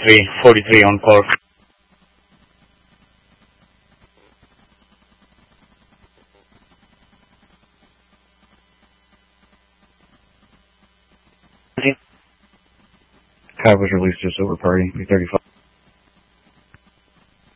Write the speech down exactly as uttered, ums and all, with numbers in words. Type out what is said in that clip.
forty-three, forty-three on Cork. Car was released to a silver party, B thirty-five.